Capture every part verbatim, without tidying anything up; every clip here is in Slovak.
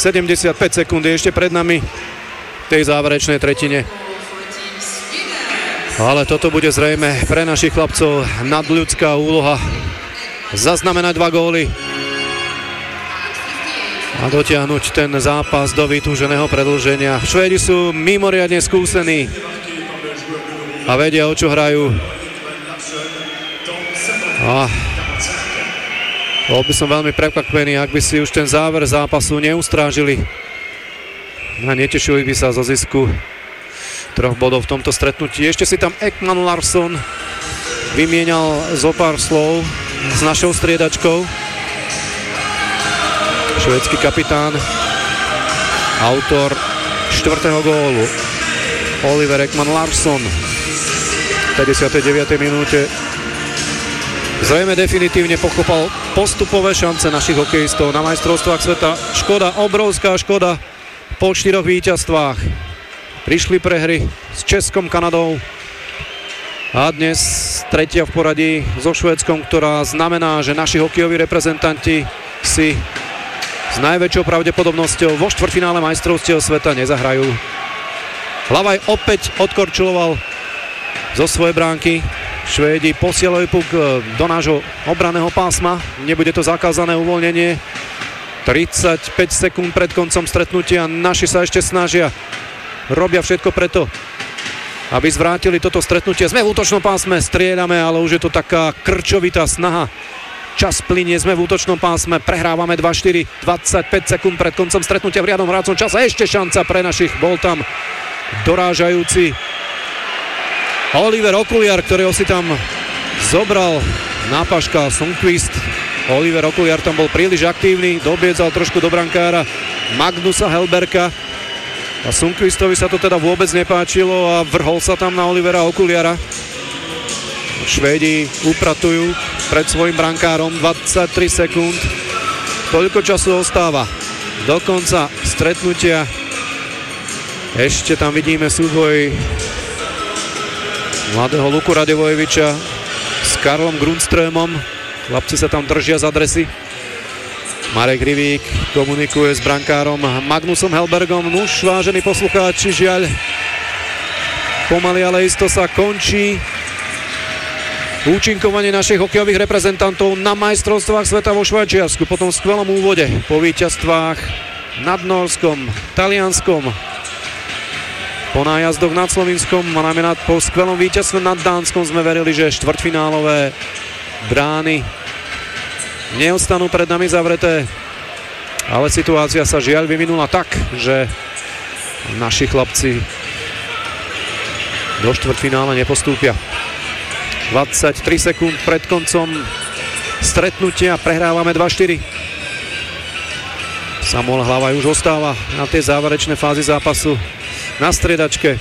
sedemdesiatpäť sekúnd ešte pred nami v tej záverečnej tretine. Ale toto bude zrejme pre našich chlapcov nadľudská úloha. Zaznamenať dva góly a dotiahnuť ten zápas do vytúženého predĺženia. Švédi sú mimoriadne skúsení a vedia, o čo hrajú. A bol by som veľmi prekvapený, ak by si už ten záver zápasu neustrážili a netešili by sa zo zisku troch bodov v tomto stretnutí. Ešte si tam Ekman Larsson vymienial zo pár slov s našou striedačkou. Švédsky kapitán, autor štvrtého gólu Oliver Ekman Larsson v päťdesiatej deviatej minúte zrejme definitívne pochopal postupové šance našich hokejistov na majstrovstvách sveta. Škoda, obrovská škoda po štyroch víťazstvách. Prišli prehry s Českom, Kanadou a dnes tretia v poradí so Švédskom, ktorá znamená, že naši hokejoví reprezentanti si s najväčšou pravdepodobnosťou vo štvrťfinále majstrovstiev sveta nezahrajú. Hlavaj opäť odkorčuloval zo svojej bránky. Švédi posielajú puk do nášho obranného pásma. Nebude to zakázané uvoľnenie. tridsaťpäť sekúnd pred koncom stretnutia. Naši sa ešte snažia. Robia všetko preto, aby zvrátili toto stretnutie. Sme v útočnom pásme, strieľame, ale už je to taká krčovitá snaha. Čas plynie, sme v útočnom pásme, prehrávame dva štyri, dvadsaťpäť sekúnd pred koncom stretnutia v riadnom hrácom čase. Ešte šanca pre našich, bol tam dorážajúci Oliver Okuliar, ktorého si tam zobral nápaška Sundqvist. Oliver Okuliar tam bol príliš aktívny, dobiedzal trošku do brankára Magnusa Helberka. A Sundqvistovi sa to teda vôbec nepáčilo a vrhol sa tam na Olivera Okuliara. Švédi upratujú pred svojim brankárom, dvadsaťtri sekúnd. Toľko času ostáva do konca stretnutia. Ešte tam vidíme súboj mladého Luku Radevojeviča s Karlom Grundströmom. Chlapci sa tam držia z adresy. Marek Rivík komunikuje s brankárom Magnusom Helbergom. Nuž, vážení poslucháči, žiaľ, pomaly ale isto sa končí účinkovanie našich hokejových reprezentantov na majstrovstvách sveta vo Švajčiarsku. Po tom skvelom úvode, po víťazstvách nad Norskom, Talianskom, po nájazdoch nad Slovinskom a najmä po skvelom víťazstve nad Dánskom sme verili, že štvrťfinálové brány neostanú pred nami zavreté, ale situácia sa žiaľ vyvinula tak, že naši chlapci do štvrťfinále nepostúpia. dvadsaťtri sekúnd pred koncom stretnutia prehrávame dva štyri. Samuel Hlavaj už ostáva na tej záverečnej fázi zápasu na striedačke.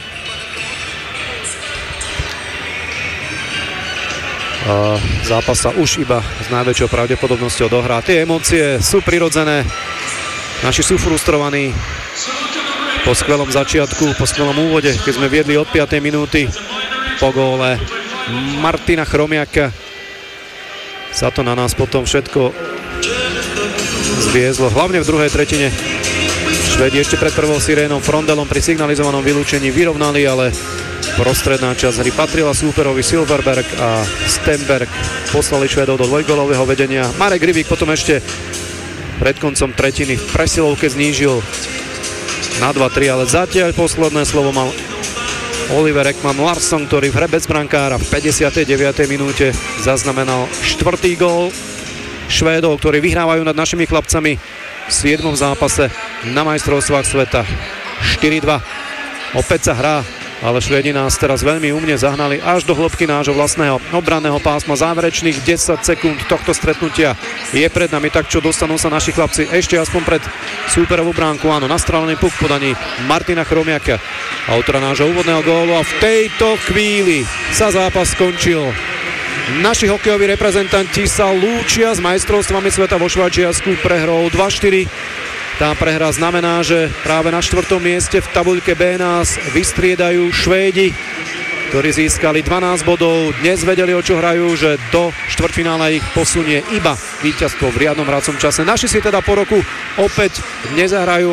Uh, zápas sa už iba s najväčšou pravdepodobnosťou dohrá. Tie emócie sú prirodzené. Naši sú frustrovaní po skvelom začiatku, po skvelom úvode, keď sme viedli od piatej minúty po góle Martina Chromiaka. Sa to na nás potom všetko zviezlo. Hlavne v druhej tretine. Švédi ešte pred prvou sirénou Frondelom pri signalizovanom vylúčení vyrovnali, ale prostredná časť hry patrila súperovi. Silverberg a Stenberg poslali Švédov do dvojgólového vedenia. Marek Rivík potom ešte pred koncom tretiny v presilovke znížil na dva tri, ale zatiaľ posledné slovo mal Oliver Ekman Larsson, ktorý v hre bez brankára v päťdesiatej deviatej minúte zaznamenal štvrtý gól Švédov, ktorí vyhrávajú nad našimi chlapcami v siedmom zápase na majstrovstvách sveta. štyri dva. Opäť sa hrá, ale Švédi nás teraz veľmi umne zahnali až do hĺbky nášho vlastného obranného pásma. Záverečných desať sekúnd tohto stretnutia je pred nami, tak čo dostanú sa naši chlapci ešte aspoň pred súperovú bránku. Áno, nastrelený puk v podaní Martina Chromiaka, autora nášho úvodného gólu, a v tejto chvíli sa zápas skončil. Naši hokejoví reprezentanti sa lúčia s majstrovstvami sveta vo Švajčiarsku prehrou dva štyri. Tá prehra znamená, že práve na štvrtom mieste v tabuľke B nás vystriedajú Švédi, ktorí získali dvanásť bodov. Dnes vedeli, o čo hrajú, že do štvrťfinále ich posunie iba víťazstvo v riadnom hracom čase. Naši si teda po roku opäť nezahrajú